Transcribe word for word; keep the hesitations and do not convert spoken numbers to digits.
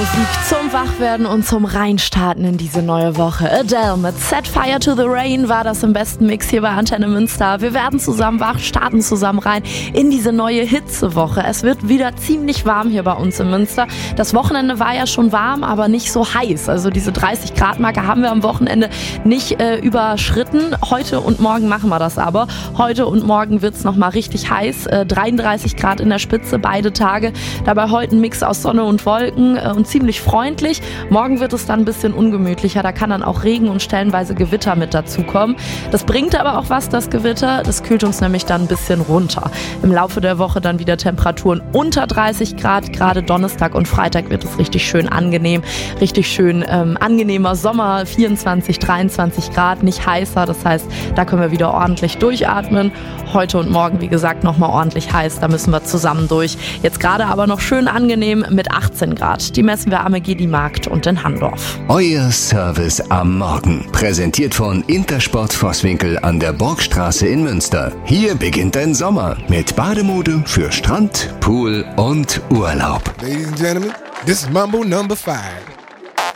Musik zum Wachwerden und zum Reinstarten in diese neue Woche. Adele mit Set Fire to the Rain war das im besten Mix hier bei Antenne Münster. Wir werden zusammen wach, starten zusammen rein in diese neue Hitzewoche. Es wird wieder ziemlich warm hier bei uns in Münster. Das Wochenende war ja schon warm, aber nicht so heiß. Also diese dreißig Grad Marke haben wir am Wochenende nicht äh, überschritten. Heute und morgen machen wir das aber. Heute und morgen wird es nochmal richtig heiß. Äh, dreiunddreißig Grad in der Spitze, beide Tage. Dabei heute ein Mix aus Sonne und Wolken äh, und ziemlich freundlich. Morgen wird es dann ein bisschen ungemütlicher. Da kann dann auch Regen und stellenweise Gewitter mit dazukommen. Das bringt aber auch was, das Gewitter. Das kühlt uns nämlich dann ein bisschen runter. Im Laufe der Woche dann wieder Temperaturen unter dreißig Grad. Gerade Donnerstag und Freitag wird es richtig schön angenehm. Richtig schön ähm, angenehmer Sommer. vierundzwanzig, dreiundzwanzig Grad, nicht heißer. Das heißt, da können wir wieder ordentlich durchatmen. Heute und morgen, wie gesagt, nochmal ordentlich heiß. Da müssen wir zusammen durch. Jetzt gerade aber noch schön angenehm mit achtzehn Grad. Die messen wir am Egidi-Markt und in Handorf. Euer Service am Morgen. Präsentiert von Intersport Vosswinkel an der Burgstraße in Münster. Hier beginnt ein Sommer mit Bademode für Strand, Pool und Urlaub. Ladies and gentlemen, this is Mambo number five.